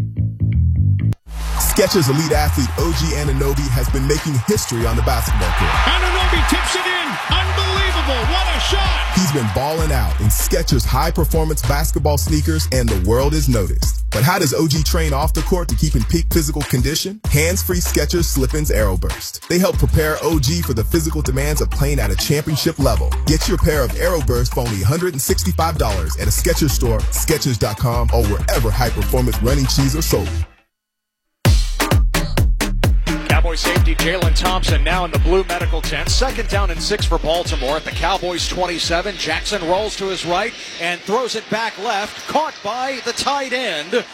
S6: Skechers elite athlete O G Anunoby has been making history on the basketball court.
S7: Anunoby tips it in. Unbelievable. What a shot.
S6: He's been balling out in Skechers high-performance basketball sneakers, and the world is noticed. But how does O G train off the court to keep in peak physical condition? Hands-free Skechers Slip-ins Aeroburst. They help prepare O G for the physical demands of playing at a championship level. Get your pair of Aeroburst for only one hundred sixty-five dollars at a Skechers store, Skechers dot com, or wherever high-performance running shoes are sold.
S1: Cowboys safety Jalen Thompson now in the blue medical tent. Second down and six for Baltimore at the Cowboys twenty-seven. Jackson rolls to his right and throws it back left. Caught by the tight end.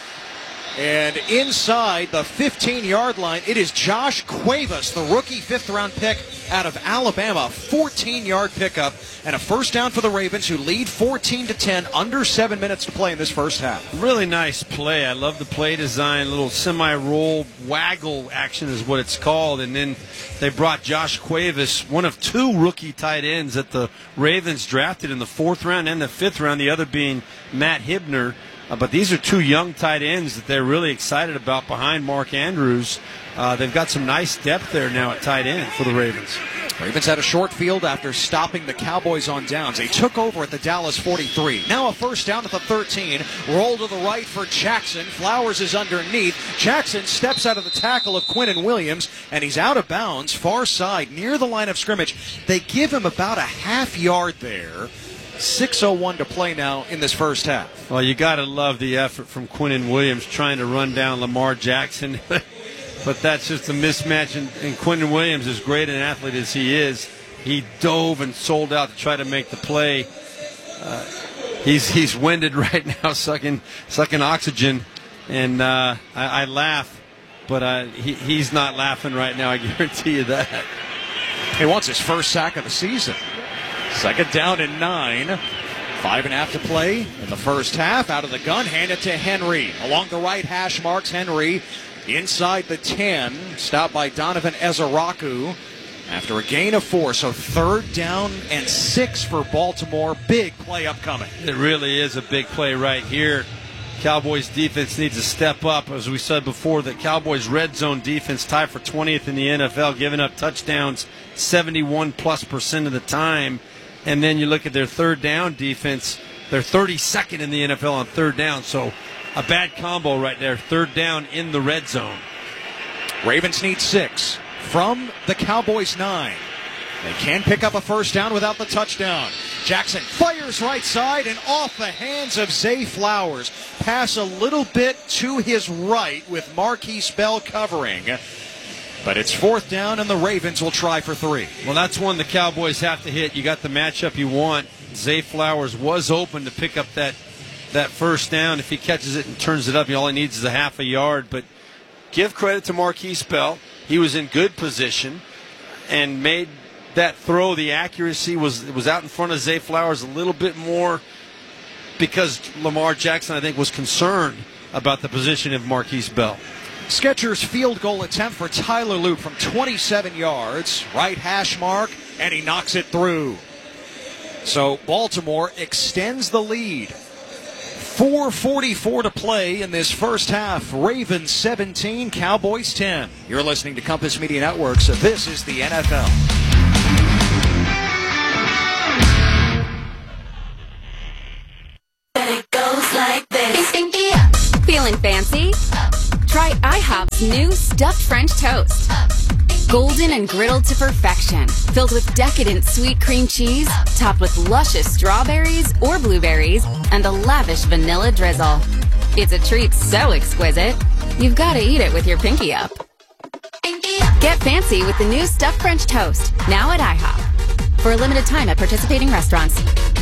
S1: And inside the fifteen-yard line, it is Josh Cuevas, the rookie fifth-round pick out of Alabama. fourteen-yard pickup and a first down for the Ravens, who lead fourteen to ten, under seven minutes to play in this first half.
S2: Really nice play. I love the play design. Little semi-roll waggle action is what it's called. And then they brought Josh Cuevas, one of two rookie tight ends that the Ravens drafted in the fourth round and the fifth round, the other being Matt Hibner. Uh, but these are two young tight ends that they're really excited about behind Mark Andrews. Uh, they've got some nice depth there now at tight end for the Ravens.
S1: Ravens had a short field after stopping the Cowboys on downs. They took over at the Dallas forty-three. Now a first down at the thirteen. Roll to the right for Jackson. Flowers is underneath. Jackson steps out of the tackle of Quinnen Williams, and he's out of bounds, far side, near the line of scrimmage. They give him about a half yard there. six oh one to play now in this first half.
S2: Well, you got to love the effort from Quinnen Williams trying to run down Lamar Jackson. But that's just a mismatch. And, and Quinnen Williams, as great an athlete as he is, he dove and sold out to try to make the play. Uh, he's he's winded right now, sucking sucking oxygen. And uh, I, I laugh, but uh, he, he's not laughing right now, I guarantee you that.
S1: He wants his first sack of the season. Second down and nine. Five and a half to play in the first half. Out of the gun, hand it to Henry. Along the right hash marks, Henry inside the ten. Stopped by Donovan Ezaraku after a gain of four. So third down and six for Baltimore. Big play upcoming.
S2: It really is a big play right here. Cowboys defense needs to step up. As we said before, the Cowboys red zone defense tied for twentieth in the N F L, giving up touchdowns seventy-one plus percent of the time. And then you look at their third down defense, they're thirty-second in the N F L on third down. So a bad combo right there, third down in the red zone.
S1: Ravens need six from the Cowboys nine. They can pick up a first down without the touchdown. Jackson fires right side and off the hands of Zay Flowers. Pass a little bit to his right with Marquise Bell covering. But it's fourth down, and the Ravens will try for three.
S2: Well, that's one the Cowboys have to hit. You got the matchup you want. Zay Flowers was open to pick up that that first down. If he catches it and turns it up, all he needs is a half a yard. But give credit to Marquise Bell. He was in good position and made that throw. The accuracy was was out in front of Zay Flowers a little bit more because Lamar Jackson, I think, was concerned about the position of Marquise Bell.
S1: Skechers field goal attempt for Tyler Loop from twenty-seven yards. Right hash mark, and he knocks it through. So Baltimore extends the lead. four forty-four to play in this first half. Ravens seventeen, Cowboys ten. You're listening to Compass Media Networks. This is the N F L.
S19: It goes like this. Feeling fancy? Try IHOP's new stuffed French toast. Golden and griddled to perfection, filled with decadent sweet cream cheese, topped with luscious strawberries or blueberries, and a lavish vanilla drizzle. It's a treat so exquisite, you've got to eat it with your pinky up. Get fancy with the new stuffed French toast, now at IHOP. For a limited time at participating restaurants.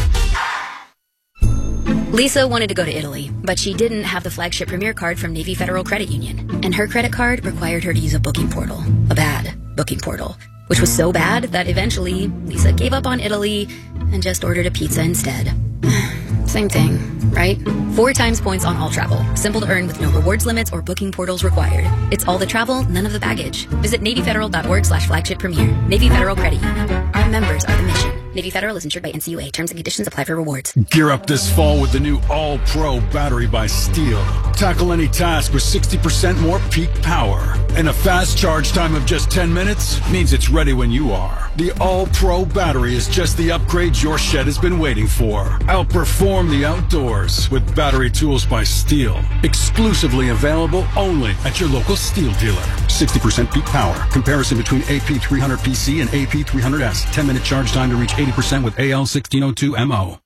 S5: Lisa wanted to go to Italy, but she didn't have the flagship Premier card from Navy Federal Credit Union, and her credit card required her to use a booking portal, a bad booking portal, which was so bad that eventually Lisa gave up on Italy and just ordered a pizza instead. Same thing, right? Four times points on all travel. Simple to earn with no rewards limits or booking portals required. It's all the travel, none of the baggage. Visit NavyFederal.org slash flagship premier. Navy Federal Credit Union. Our members are the mission. Navy Federal is insured by N C U A. Terms and conditions apply for rewards.
S25: Gear up this fall with the new All-Pro battery by Steel. Tackle any task with sixty percent more peak power. And a fast charge time of just ten minutes means it's ready when you are. The All-Pro battery is just the upgrade your shed has been waiting for. Outperform the outdoors with battery tools by Steel. Exclusively available only at your local Steel dealer. sixty percent peak power. Comparison between A P three hundred P C and A P three hundred S. ten minute charge time to reach eighty percent with A L sixteen oh two M O.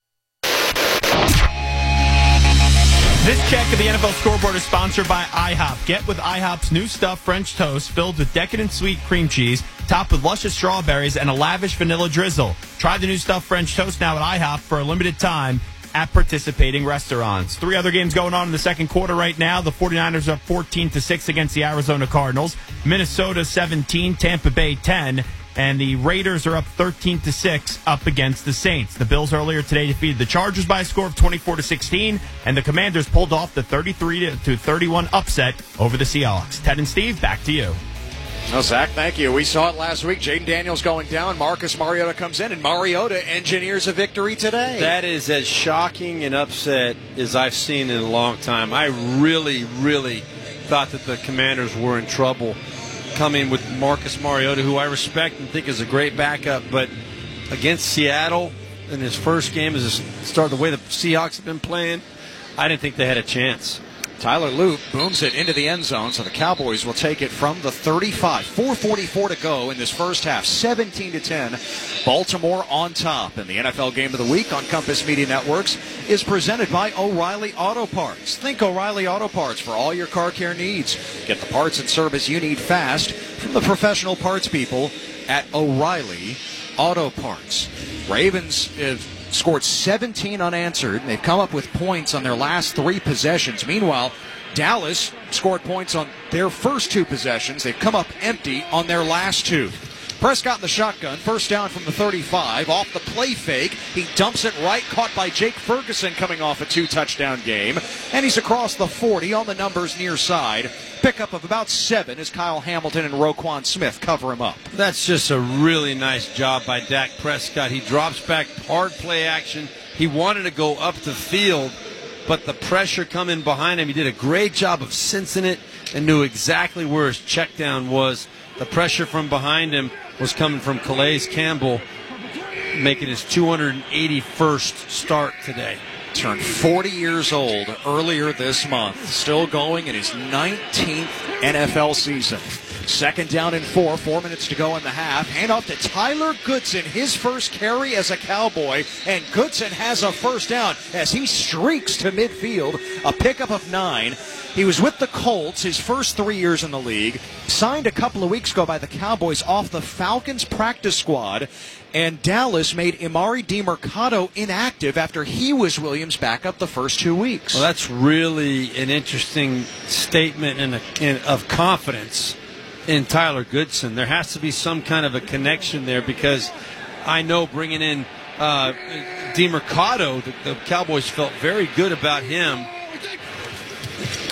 S11: This check of the N F L scoreboard is sponsored by IHOP. Get with IHOP's new stuffed French toast filled with decadent sweet cream cheese, topped with luscious strawberries and a lavish vanilla drizzle. Try the new stuffed French toast now at IHOP for a limited time at participating restaurants. Three other games going on in the second quarter right now. The 49ers are up fourteen to six against the Arizona Cardinals. Minnesota seventeen, Tampa Bay ten. And the Raiders are up thirteen to six up against the Saints. The Bills earlier today defeated the Chargers by a score of twenty-four to sixteen, and the Commanders pulled off the thirty-three to thirty-one upset over the Seahawks. Ted and Steve, back to you.
S1: Well, Zach, thank you. We saw it last week. Jaden Daniels going down. Marcus Mariota comes in, and Mariota engineers a victory today.
S2: That is as shocking and upset as I've seen in a long time. I really, really thought that the Commanders were in trouble coming with Marcus Mariota, who I respect and think is a great backup, but against Seattle in his first game as a start, the way the Seahawks have been playing, I didn't think they had a chance.
S1: Tyler Loop booms it into the end zone, so the Cowboys will take it from the thirty-five. four forty-four to go in this first half. seventeen to ten. Baltimore on top. And the N F L Game of the Week on Compass Media Networks is presented by O'Reilly Auto Parts. Think O'Reilly Auto Parts for all your car care needs. Get the parts and service you need fast from the professional parts people at O'Reilly Auto Parts. Ravens have scored seventeen unanswered. They've come up with points on their last three possessions. Meanwhile, Dallas scored points on their first two possessions. They've come up empty on their last two. Prescott in the shotgun, first down from the thirty-five, off the play fake. He dumps it right, caught by Jake Ferguson coming off a two-touchdown game. And he's across the forty on the numbers near side. Pickup of about seven as Kyle Hamilton and Roquan Smith cover him up.
S2: That's just a really nice job by Dak Prescott. He drops back, hard play action. He wanted to go up the field, but the pressure coming behind him, he did a great job of sensing it and knew exactly where his check down was. The pressure from behind him was coming from Calais Campbell, making his two hundred eighty-first start today.
S1: Turned forty years old earlier this month. Still going in his nineteenth N F L season. Second down and four. Four minutes to go in the half. Hand off to Tyler Goodson. His first carry as a Cowboy. And Goodson has a first down as he streaks to midfield. A pickup of nine. He was with the Colts his first three years in the league. Signed a couple of weeks ago by the Cowboys off the Falcons practice squad. And Dallas made Emari Demercado inactive after he was Williams' backup the first two weeks.
S2: Well, that's really an interesting statement and a, in, of confidence in Tyler Goodson. There has to be some kind of a connection there, because I know bringing in uh, Demercado, the, the Cowboys felt very good about him.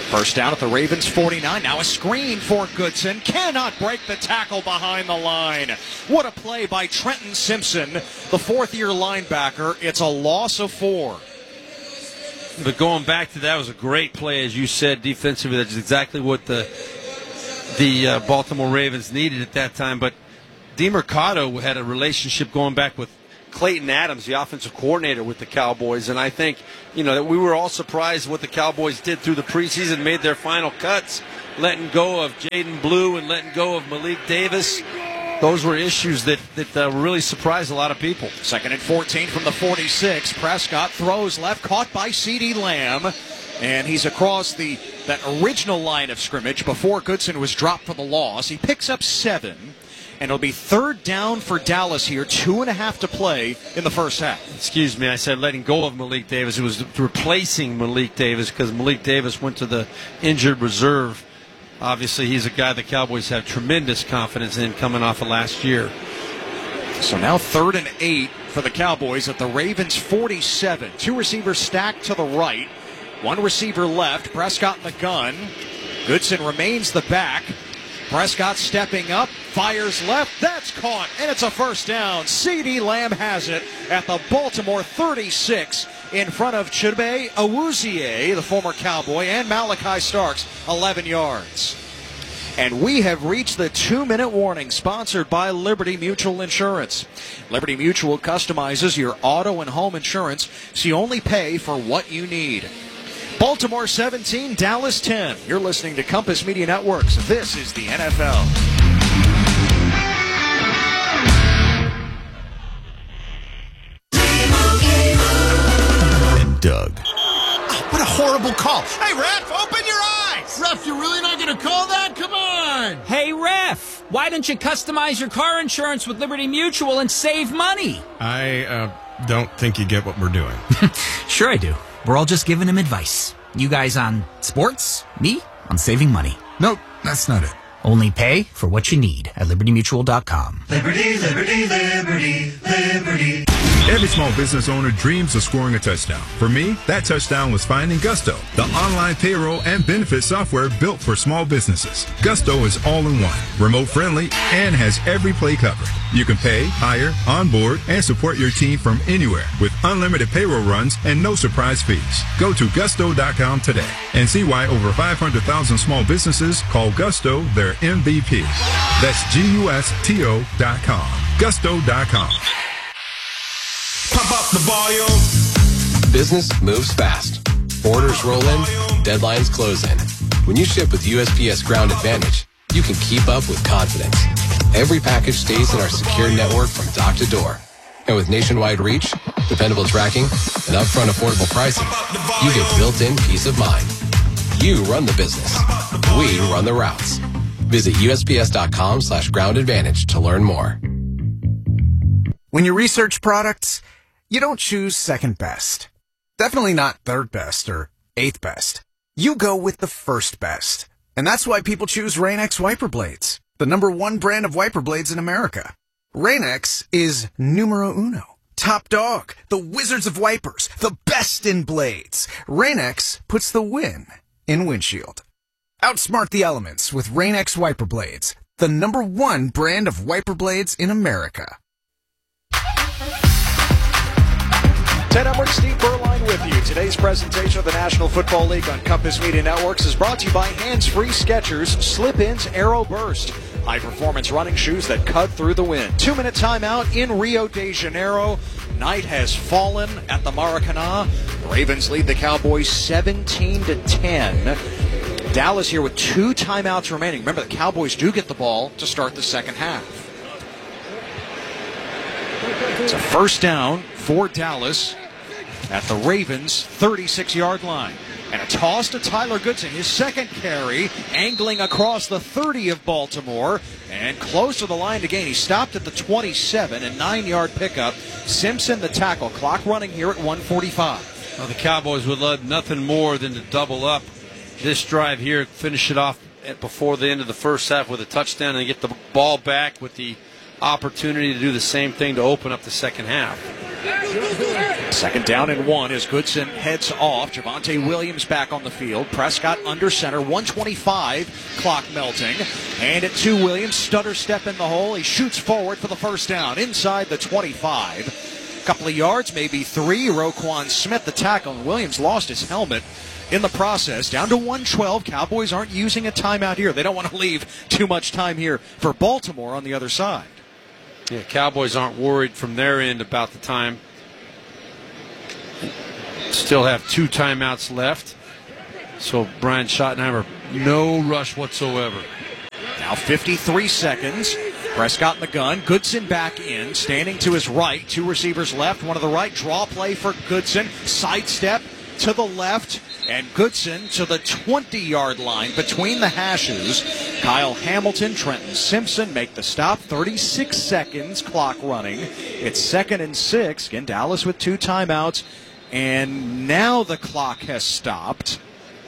S1: First down at the Ravens forty-nine. Now a screen for Goodson. Cannot break the tackle behind the line. What a play by Trenton Simpson, the fourth-year linebacker. It's a loss of four.
S2: But going back to that, was a great play, as you said, defensively. That's exactly what the the uh, Baltimore Ravens needed at that time. But DeMercado had a relationship going back with Clayton Adams, the offensive coordinator with the Cowboys, and I think, you know, that we were all surprised what the Cowboys did through the preseason, made their final cuts, letting go of Jaden Blue and letting go of Malik Davis. Those were issues that, that uh, really surprised a lot of people.
S1: Second and fourteen from the forty-six. Prescott throws left, caught by CeeDee Lamb, and he's across the that original line of scrimmage before Goodson was dropped for the loss. He picks up seven. And it'll be third down for Dallas here, two and a half to play in the first half.
S2: Excuse me, I said letting go of Malik Davis. It was replacing Malik Davis because Malik Davis went to the injured reserve. Obviously, he's a guy the Cowboys have tremendous confidence in coming off of last year.
S1: So now third and eight for the Cowboys at the Ravens forty-seven. Two receivers stacked to the right, one receiver left. Prescott in the gun. Goodson remains the back. Prescott stepping up, fires left, that's caught, and it's a first down. CeeDee Lamb has it at the Baltimore thirty-six in front of Chidobe Awuzie, the former Cowboy, and Malachi Starks, eleven yards. And we have reached the two-minute warning, sponsored by Liberty Mutual Insurance. Liberty Mutual customizes your auto and home insurance so you only pay for what you need. Baltimore seventeen, Dallas ten. You're listening to Compass Media Networks. This is the N F L.
S12: And Doug.
S7: Oh, what a horrible call. Hey, ref, open your eyes. Ref, you're really not going to call that? Come on.
S13: Hey, ref, why don't you customize your car insurance with Liberty Mutual and save money?
S14: I uh, don't think you get what we're doing.
S13: Sure I do. We're all just giving him advice. You guys on sports, me on saving money.
S14: Nope, that's not it.
S13: Only pay for what you need at liberty mutual dot com.
S15: Liberty, liberty, liberty, liberty.
S16: Every small business owner dreams of scoring a touchdown. For me, that touchdown was finding Gusto, the online payroll and benefit software built for small businesses. Gusto is all in one, remote friendly, and has every play covered. You can pay, hire, onboard, and support your team from anywhere with unlimited payroll runs and no surprise fees. Go to gusto dot com today and see why over five hundred thousand small businesses call Gusto their M V P. That's G U S T O dot com. gusto dot com.
S15: Pump up the volume.
S4: Business moves fast. Orders roll in, deadlines close in. When you ship with U S P S Ground Advantage, you can keep up with confidence. Every package stays in our secure network from dock to door. And with nationwide reach, dependable tracking, and upfront affordable pricing, you get built-in peace of mind. You run the business. We run the routes. Visit U S P S dot com slash ground advantage to learn more.
S17: When you research products, you don't choose second best. Definitely not third best or eighth best. You go with the first best. And that's why people choose Rain-X wiper blades, the number one brand of wiper blades in America. Rain-X is numero uno. Top dog, the wizards of wipers, the best in blades. Rain-X puts the win in windshield. Outsmart the elements with Rain-X wiper blades, the number one brand of wiper blades in America.
S1: Ted Emmerich, Steve Berline with you. Today's presentation of the National Football League on Compass Media Networks is brought to you by Hands-Free Skechers Slip-Ins Aero Burst. High-performance running shoes that cut through the wind. Two-minute timeout in Rio de Janeiro. Night has fallen at the Maracanã. The Ravens lead the Cowboys seventeen to ten. Dallas here with two timeouts remaining. Remember, the Cowboys do get the ball to start the second half. It's a first down for Dallas at the Ravens' thirty-six-yard line. And a toss to Tyler Goodson, his second carry, angling across the thirty of Baltimore, and close to the line to gain. He stopped at the twenty-seven, a nine-yard pickup. Simpson the tackle. Clock running here at one forty-five.
S2: Well, the Cowboys would love nothing more than to double up this drive here, finish it off at before the end of the first half with a touchdown and get the ball back with the opportunity to do the same thing to open up the second half.
S1: Second down and one as Goodson heads off. Javonte Williams back on the field. Prescott under center. one twenty-five, clock melting. And at two, Williams, stutter step in the hole. He shoots forward for the first down inside the twenty-five. Couple of yards, maybe three. Roquan Smith, the tackle. And Williams lost his helmet in the process. Down to one twelve. Cowboys aren't using a timeout here. They don't want to leave too much time here for Baltimore on the other side.
S2: Yeah, Cowboys aren't worried from their end about the time. Still have two timeouts left. So Brian Schottenheimer, no rush whatsoever.
S1: Now fifty-three seconds. Prescott in the gun. Goodson back in. Standing to his right. Two receivers left. One to the right. Draw play for Goodson. Sidestep to the left. And Goodson to the twenty-yard line between the hashes. Kyle Hamilton, Trenton Simpson make the stop. thirty-six seconds, clock running. It's second and six. Again, Dallas with two timeouts. And now the clock has stopped.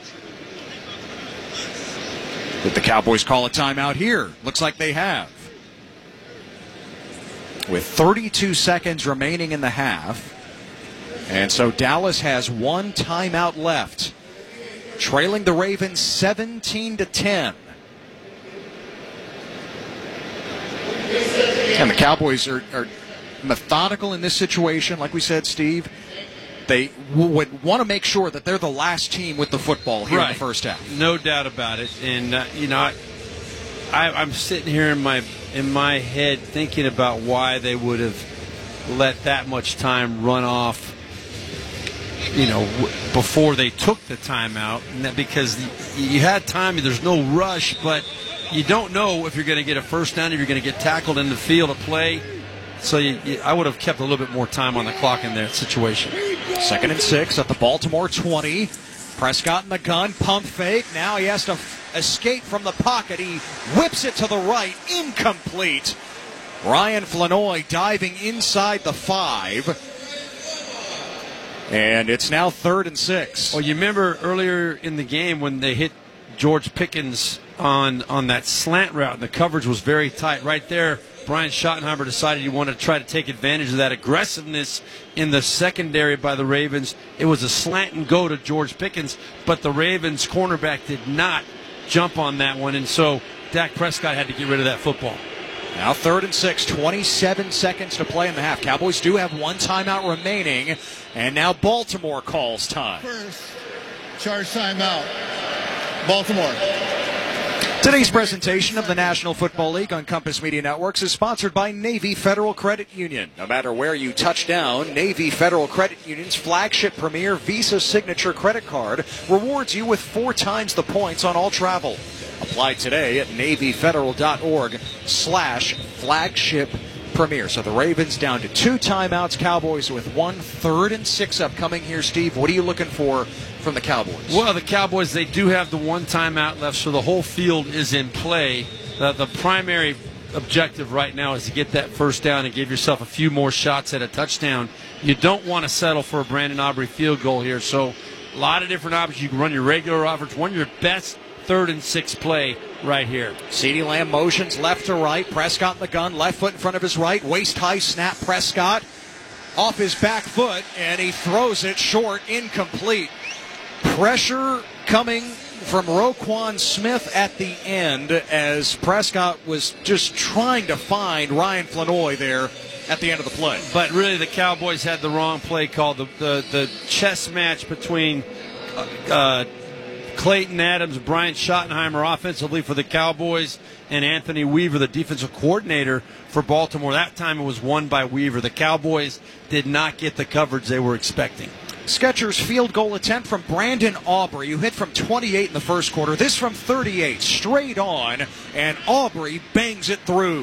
S1: Did the Cowboys call a timeout here? Looks like they have. With thirty-two seconds remaining in the half. And so Dallas has one timeout left. Trailing the Ravens seventeen to ten. And the Cowboys are, are methodical in this situation. Like we said, Steve, they w- would want to make sure that they're the last team with the football here
S2: right.
S1: in the first half.
S2: No doubt about it. And, uh, you know, I, I, I'm sitting here in my in my head thinking about why they would have let that much time run off, you know, w- before they took the timeout. And that because you had time, there's no rush, but you don't know if you're going to get a first down, if you're going to get tackled in the field of play. So you, you, I would have kept a little bit more time on the clock in that situation.
S1: Second and six at the Baltimore twenty. Prescott in the gun, pump fake. Now he has to f- escape from the pocket. He whips it to the right, incomplete. Ryan Flanoy diving inside the five. And it's now third and six.
S2: Well, you remember earlier in the game when they hit George Pickens on, on that slant route, and the coverage was very tight. Right there, Brian Schottenheimer decided he wanted to try to take advantage of that aggressiveness in the secondary by the Ravens. It was a slant and go to George Pickens, but the Ravens cornerback did not jump on that one, and so Dak Prescott had to get rid of that football.
S1: Now third and six, twenty-seven seconds to play in the half. Cowboys do have one timeout remaining, and now Baltimore calls time.
S7: First, charge timeout. Baltimore.
S1: Today's presentation of the National Football League on Compass Media Networks is sponsored by Navy Federal Credit Union. No matter where you touch down, Navy Federal Credit Union's flagship premier Visa Signature credit card rewards you with four times the points on all travel. Apply today at NavyFederal.org slash flagship premier. So the Ravens down to two timeouts, Cowboys with one, third and six upcoming here. Steve, what are you looking for from the Cowboys?
S2: Well, the Cowboys, they do have the one timeout left, so the whole field is in play. The, the primary objective right now is to get that first down and give yourself a few more shots at a touchdown. You don't want to settle for a Brandon Aubrey field goal here, so a lot of different options. You can run your regular offense, one of your best third and six play right here.
S1: CeeDee Lamb motions left to right. Prescott in the gun, left foot in front of his right. Waist high snap. Prescott off his back foot, and he throws it short, incomplete. Pressure coming from Roquan Smith at the end as Prescott was just trying to find Ryan Flanoy there at the end of the play.
S2: But really the Cowboys had the wrong play call. The, the, the chess match between uh, uh, Clayton Adams, Brian Schottenheimer offensively for the Cowboys, and Anthony Weaver, the defensive coordinator for Baltimore. That time it was won by Weaver. The Cowboys did not get the coverage they were expecting.
S1: Skechers field goal attempt from Brandon Aubrey, who hit from twenty-eight in the first quarter. This from thirty-eight, straight on, and Aubrey bangs it through.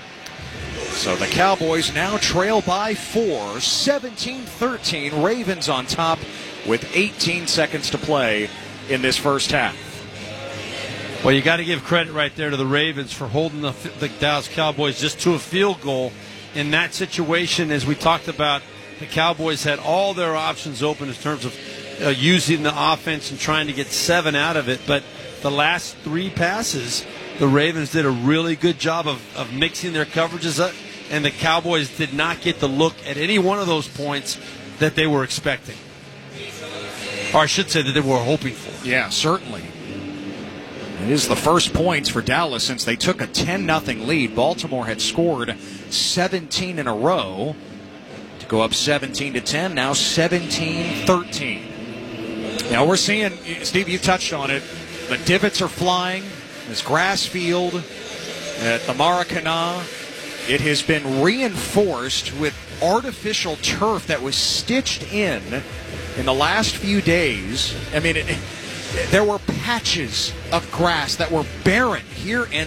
S1: So the Cowboys now trail by four, seventeen thirteen. Ravens on top with eighteen seconds to play in this first half.
S2: Well, you got to give credit right there to the Ravens for holding the, the Dallas Cowboys just to a field goal. In that situation, as we talked about, the Cowboys had all their options open in terms of uh, using the offense and trying to get seven out of it. But the last three passes, the Ravens did a really good job of, of mixing their coverages up, and the Cowboys did not get the look at any one of those points that they were expecting. Or I should say that they were hoping for.
S1: Yeah, certainly. It is the first points for Dallas since they took a ten nothing lead. Baltimore had scored seventeen in a row to go up seventeen to ten, now seventeen thirteen. Now we're seeing, Steve, you touched on it, the divots are flying. This grass field at the Maracana, it has been reinforced with artificial turf that was stitched in in the last few days. I mean, it, there were patches of grass that were barren here and